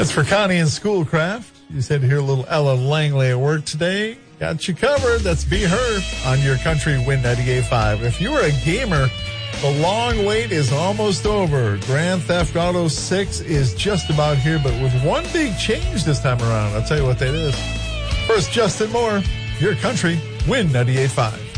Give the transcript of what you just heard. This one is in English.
That's for Connie and Schoolcraft. You said to hear a little Ella Langley at work today. Got you covered. That's Be Her on your country Win 98.5. If you were a gamer, the long wait is almost over. Grand Theft Auto 6 is just about here, but with one big change this time around. I'll tell you what that is. First, Justin Moore, your country Win 98.5.